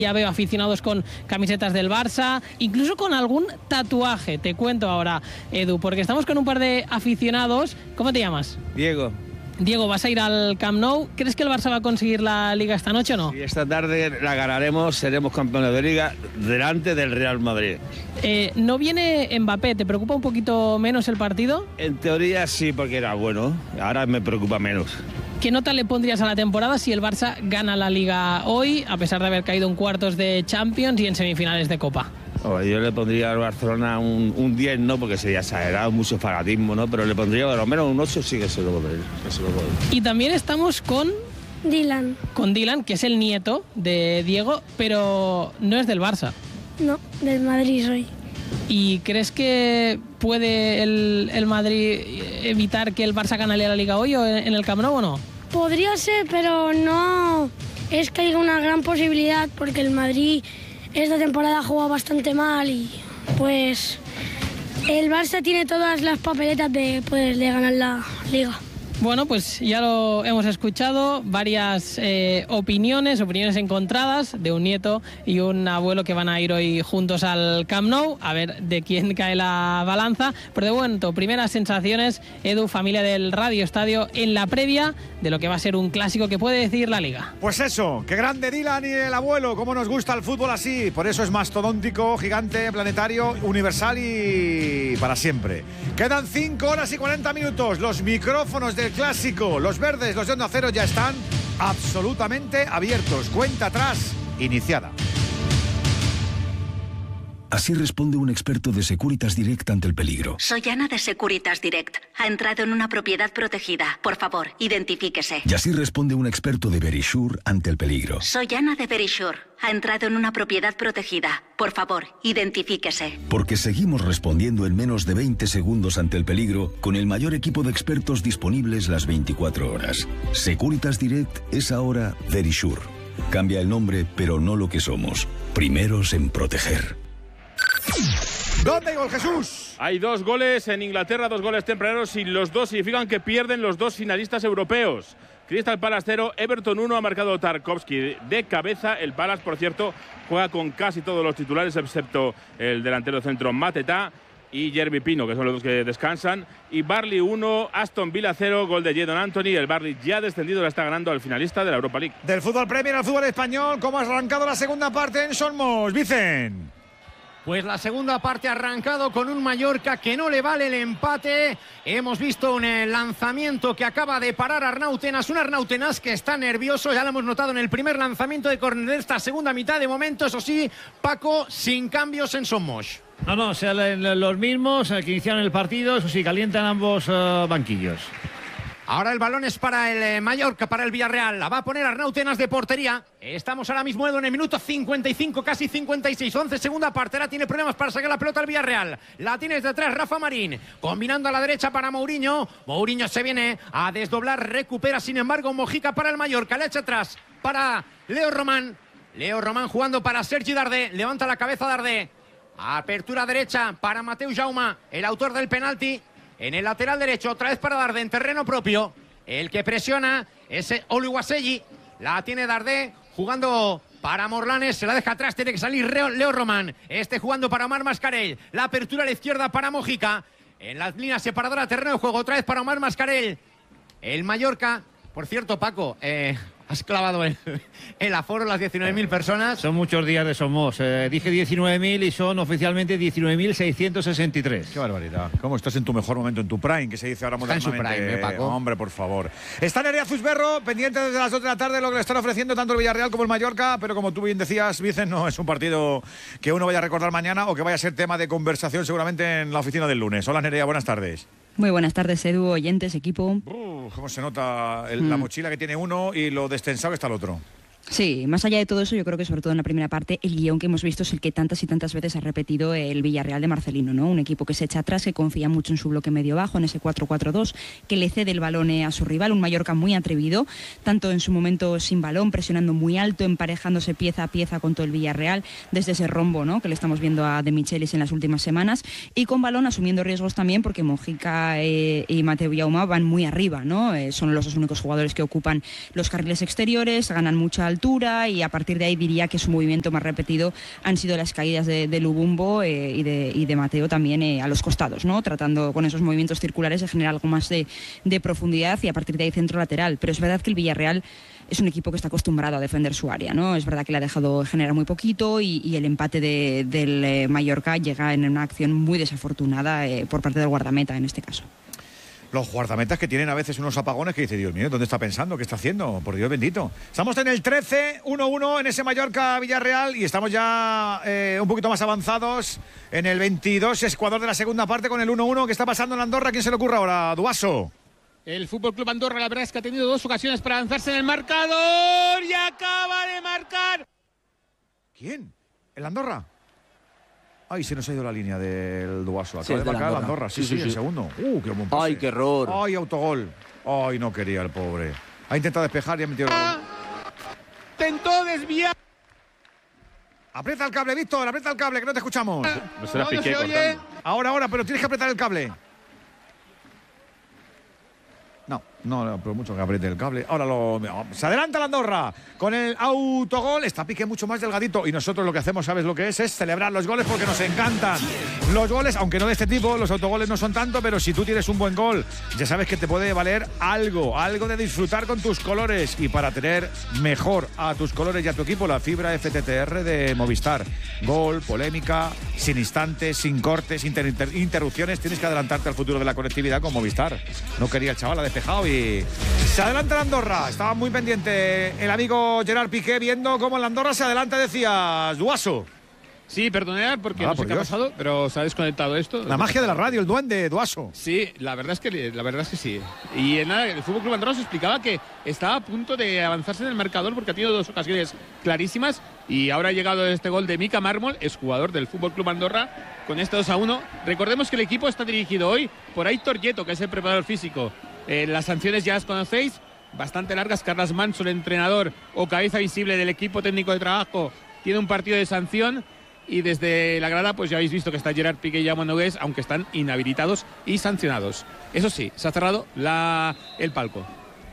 Ya veo aficionados con camisetas del Barça, incluso con algún tatuaje. Te cuento ahora, Edu, porque estamos con un par de aficionados. ¿Cómo te llamas? Diego. Diego, ¿vas a ir al Camp Nou? ¿Crees que el Barça va a conseguir la Liga esta noche o no? Sí, esta tarde la ganaremos, seremos campeones de Liga delante del Real Madrid. ¿No viene Mbappé? ¿Te preocupa un poquito menos el partido? En teoría sí, porque era bueno. Ahora me preocupa menos. ¿Qué nota le pondrías a la temporada si el Barça gana la Liga hoy, a pesar de haber caído en cuartos de Champions y en semifinales de Copa? Yo le pondría al Barcelona un 10, no, porque sería exagerado, mucho fanatismo, ¿no? Pero le pondría por lo menos un 8, sí que se lo podría. Y también estamos con Dylan. Con Dylan, que es el nieto de Diego, pero no es del Barça. No, del Madrid soy. ¿Y crees que puede el Madrid evitar que el Barça gane la Liga hoy o en el Camp Nou o no? Podría ser, pero no es que haya una gran posibilidad, porque el Madrid esta temporada ha jugado bastante mal y pues el Barça tiene todas las papeletas de poderle ganar la Liga. Bueno, pues ya lo hemos escuchado, varias opiniones encontradas de un nieto y un abuelo que van a ir hoy juntos al Camp Nou, a ver de quién cae la balanza. Pero de momento, primeras sensaciones, Edu, familia del Radio Estadio, en la previa de lo que va a ser un clásico que puede decidir la Liga. Pues eso, qué grande Dylan y el abuelo, cómo nos gusta el fútbol así, por eso es mastodóntico, gigante, planetario, universal y para siempre. Quedan 5 horas y 40 minutos, los micrófonos del clásico, los verdes, los de Onda Cero ya están absolutamente abiertos. Cuenta atrás iniciada. Así responde un experto de Securitas Direct ante el peligro. Soy Ana de Securitas Direct. Ha entrado en una propiedad protegida. Por favor, identifíquese. Y así responde un experto de Verisure ante el peligro. Soy Ana de Verisure. Ha entrado en una propiedad protegida. Por favor, identifíquese. Porque seguimos respondiendo en menos de 20 segundos ante el peligro con el mayor equipo de expertos disponibles las 24 horas. Securitas Direct es ahora Verisure. Cambia el nombre, pero no lo que somos. Primeros en proteger. ¿Dónde hay gol, Jesús? Hay 2 goles en Inglaterra, 2 goles tempraneros y los dos significan que pierden los 2 finalistas europeos. Crystal Palace 0, Everton 1, ha marcado Tarkowski de cabeza. El Palace, por cierto, juega con casi todos los titulares excepto el delantero centro Mateta y Jeremy Pino, que son los dos que descansan. Y Burnley 1, Aston Villa 0, gol de Jadon Anthony. El Burnley ya descendido, la está ganando al finalista de la Europa League. Del fútbol Premier al fútbol español, ¿cómo ha arrancado la segunda parte en Somos, Vicen? Pues la segunda parte ha arrancado con un Mallorca que no le vale el empate. Hemos visto un lanzamiento que acaba de parar Arnautenas. Un Arnautenas que está nervioso, ya lo hemos notado en el primer lanzamiento de córner de esta segunda mitad. De momento, eso sí, Paco, sin cambios en Somos. No, o sea, los mismos que iniciaron el partido, eso sí, calientan ambos banquillos. Ahora el balón es para el Mallorca, para el Villarreal. La va a poner Arnautenas de portería. Estamos ahora mismo en el minuto 55, casi 56. 11 segunda parte. Ahora tiene problemas para sacar la pelota al Villarreal. La tiene desde atrás Rafa Marín. Combinando a la derecha para Mourinho. Mourinho se viene a desdoblar. Recupera, sin embargo, Mojica para el Mallorca. La echa atrás para Leo Román. Leo Román jugando para Sergi Dardé. Levanta la cabeza Dardé. Apertura derecha para Mateu Jauma, el autor del penalti. En el lateral derecho, otra vez para Dardé en terreno propio. El que presiona es Oluwaseyi. La tiene Dardé jugando para Morlanes. Se la deja atrás, tiene que salir Leo Román. Jugando para Omar Mascarell. La apertura a la izquierda para Mojica. En las líneas separadoras, terreno de juego, otra vez para Omar Mascarell. El Mallorca. Por cierto, Paco, has clavado el aforo, las 19.000 personas. Son muchos días de Somos. Dije 19.000 y son oficialmente 19.663. Qué barbaridad. ¿Cómo estás en tu mejor momento, en tu prime, que se dice ahora modernamente? Está en su prime, Paco. Hombre, por favor. Está Nerea Zuzberro, pendiente desde las 2 de la tarde de lo que le están ofreciendo tanto el Villarreal como el Mallorca, pero como tú bien decías, Vicen, no es un partido que uno vaya a recordar mañana o que vaya a ser tema de conversación seguramente en la oficina del lunes. Hola, Nerea, buenas tardes. Muy buenas tardes, Edu, oyentes, equipo. ¿Cómo se nota la mochila que tiene uno y lo destensado que está el otro? Sí, más allá de todo eso, yo creo que sobre todo en la primera parte, el guión que hemos visto es el que tantas y tantas veces ha repetido el Villarreal de Marcelino, ¿no? Un equipo que se echa atrás, que confía mucho en su bloque medio-bajo, en ese 4-4-2, que le cede el balón a su rival, un Mallorca muy atrevido, tanto en su momento sin balón, presionando muy alto, emparejándose pieza a pieza con todo el Villarreal, desde ese rombo, ¿no?, que le estamos viendo a De Michelis en las últimas semanas, y con balón asumiendo riesgos también, porque Mojica y Mateu Jauma van muy arriba, ¿no? Son los dos únicos jugadores que ocupan los carriles exteriores, ganan mucha altura, y a partir de ahí diría que su movimiento más repetido han sido las caídas de Lubumbo y de Mateo también a los costados, ¿no? Tratando con esos movimientos circulares de generar algo más de profundidad, y a partir de ahí centro lateral. Pero es verdad que el Villarreal es un equipo que está acostumbrado a defender su área, ¿no? Es verdad que le ha dejado generar muy poquito, y el empate del Mallorca llega en una acción muy desafortunada por parte del guardameta en este caso. Los guardametas que tienen a veces unos apagones que dice, Dios mío, ¿dónde está pensando? ¿Qué está haciendo? Por Dios bendito. Estamos en el 13, 1-1 en ese Mallorca-Villarreal, y estamos ya un poquito más avanzados en el 22, Ecuador de la segunda parte, con el 1-1. ¿Qué está pasando en Andorra? ¿Quién se le ocurre ahora? Duaso. El Fútbol Club Andorra, la verdad es que ha tenido 2 ocasiones para lanzarse en el marcador y acaba de marcar. ¿Quién? ¿El Andorra? Ay, se nos ha ido la línea del Duaso. Acaba Sí, de marcar el Andorra. Sí, el segundo. Qué buen pase. Ay, qué error. Ay, autogol. Ay, no quería el pobre. Ha intentado despejar y ha metido el gol. Intentó desviar. Aprieta el cable, Víctor, aprieta el cable, que no te escuchamos. No se la piqué, se oye. Ahora, pero tienes que apretar el cable. No, pero mucho que apriete el cable. Se adelanta la Andorra con el autogol. Está Piqué mucho más delgadito, y nosotros lo que hacemos, ¿sabes lo que es? Es celebrar los goles, porque nos encantan los goles, aunque no de este tipo. Los autogoles no son tanto, pero si tú tienes un buen gol, ya sabes que te puede valer algo de disfrutar con tus colores. Y para tener mejor a tus colores y a tu equipo, la fibra FTTR de Movistar. Gol, polémica, sin instantes, sin cortes, interrupciones. Tienes que adelantarte al futuro de la conectividad con Movistar. No quería el chaval, ha despejado y se adelanta la Andorra. Estaba muy pendiente el amigo Gerard Piqué viendo cómo la Andorra se adelanta, decías, Duaso. Sí, perdonad porque no sé qué ha pasado, pero se ha desconectado esto. La magia de la radio, el duende, Duaso. Sí, la verdad es que sí. Y nada, el Fútbol Club Andorra se explicaba que estaba a punto de avanzarse en el marcador porque ha tenido 2 ocasiones clarísimas, y ahora ha llegado este gol de Mika Mármol, es jugador del Fútbol Club Andorra, con este 2-1. Recordemos que el equipo está dirigido hoy por Aitor Yeto, que es el preparador físico. Las sanciones ya las conocéis, bastante largas. Carles Manso, el entrenador o cabeza visible del equipo técnico de trabajo, tiene un partido de sanción, y desde la grada pues ya habéis visto que está Gerard Piqué y Jaume Nogués, aunque están inhabilitados y sancionados. Eso sí, se ha cerrado el palco.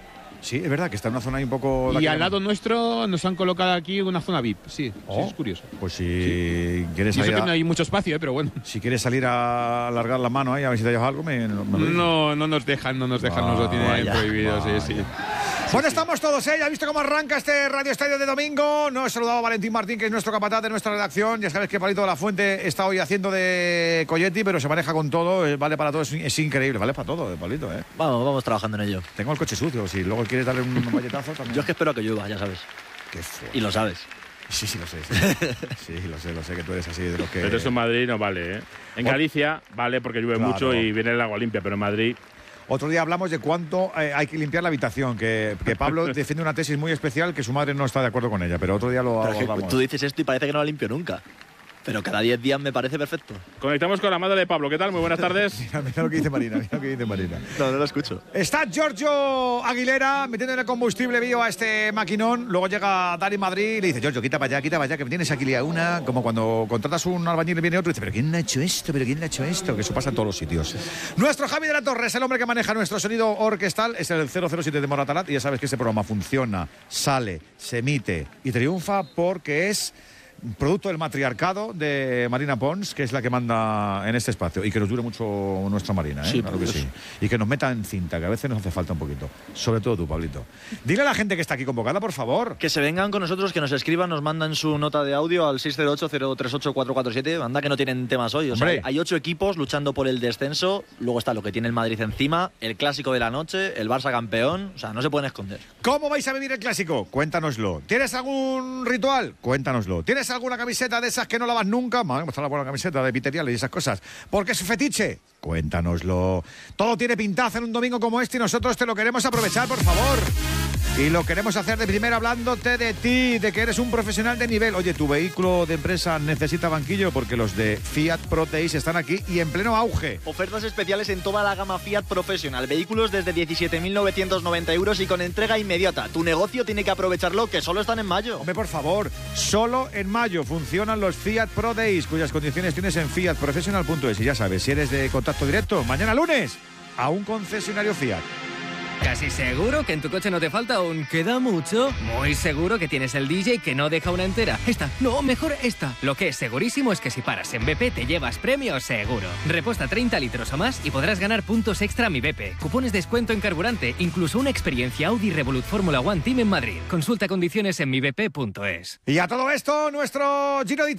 Sí, es verdad que está en una zona ahí un poco... Y al lado nuestro nos han colocado aquí una zona VIP, sí, es curioso. Pues si quieres salir... Y eso que no hay mucho espacio, pero bueno. Si quieres salir a alargar la mano ahí, a ver si te llevas algo, no nos dejan, nos lo tienen prohibido, sí. Bueno, estamos todos, ¿eh? Ya has visto cómo arranca este Radio Estadio de domingo. No he saludado a Valentín Martín, que es nuestro capataz de nuestra redacción. Ya sabes que Palito de la Fuente está hoy haciendo de Colletti, pero se maneja con todo, vale para todo, es increíble, vale para todo, Palito, ¿eh? Vamos trabajando en ello. Tengo el coche sucio, si luego quieres darle un valletazo también. Yo es que espero a que llueva, ya sabes. Qué fuerte. Y lo sabes. Sí, lo sé. Sí, lo sé que tú eres así de los que... Pero eso en Madrid no vale, ¿eh? En Galicia vale porque llueve mucho y viene el agua limpia, pero en Madrid... Otro día hablamos de cuánto hay que limpiar la habitación, que Pablo defiende una tesis muy especial que su madre no está de acuerdo con ella, pero otro día lo abordamos. Tú dices esto y parece que no la limpio nunca. Pero cada 10 días me parece perfecto. Conectamos con la madre de Pablo. ¿Qué tal? Muy buenas tardes. mira lo que dice Marina, No lo escucho. Está Giorgio Aguilera metiendo en el combustible vivo a este maquinón. Luego llega Dani Madrid y le dice, Giorgio, quita para allá, que me tienes aquí a una. Como cuando contratas un albañil y viene otro y dice, ¿pero quién ha hecho esto? Que eso pasa en todos los sitios. Nuestro Javi de la Torre es el hombre que maneja nuestro sonido orquestal. Es el 007 de Moratalat. Y ya sabes que ese programa funciona, sale, se emite y triunfa porque es producto del matriarcado de Marina Pons, que es la que manda en este espacio, y que nos dure mucho nuestra Marina, ¿eh? Sí, claro que sí. Y que nos meta en cinta, que a veces nos hace falta un poquito. Sobre todo tú, Pablito. Dile a la gente que está aquí convocada, por favor. Que se vengan con nosotros, que nos escriban, nos mandan su nota de audio al 608-038-447. Anda que no tienen temas hoy. O sea, hay 8 equipos luchando por el descenso. Luego está lo que tiene el Madrid encima, el clásico de la noche, el Barça campeón. O sea, no se pueden esconder. ¿Cómo vais a vivir el clásico? Cuéntanoslo. ¿Tienes algún ritual? Cuéntanoslo. ¿Tienes alguna camiseta de esas que no lavas nunca? Madre, me está la buena camiseta de Piteriales y esas cosas. ¿Por qué es fetiche? Cuéntanoslo. Todo tiene pintaza en un domingo como este y nosotros te lo queremos aprovechar, por favor. Y lo queremos hacer de primera hablándote de ti, de que eres un profesional de nivel. Oye, tu vehículo de empresa necesita banquillo porque los de Fiat Pro Days están aquí y en pleno auge. Ofertas especiales en toda la gama Fiat Professional. Vehículos desde 17.990 euros y con entrega inmediata. Tu negocio tiene que aprovecharlo, que solo están en mayo. Hombre, por favor, solo en mayo funcionan los Fiat Pro Days, cuyas condiciones tienes en fiatprofessional.es. Y ya sabes, si eres de contacto directo, mañana lunes, a un concesionario Fiat. Casi seguro que en tu coche no te falta un queda mucho. Muy seguro que tienes el DJ que no deja una entera. Esta, no, mejor esta. Lo que es segurísimo es que si paras en BP te llevas premio seguro. Reposta 30 litros o más y podrás ganar puntos extra Mi BP. Cupones de descuento en carburante, incluso una experiencia Audi Revolut Fórmula One Team en Madrid. Consulta condiciones en mibp.es. Y a todo esto, nuestro Giro de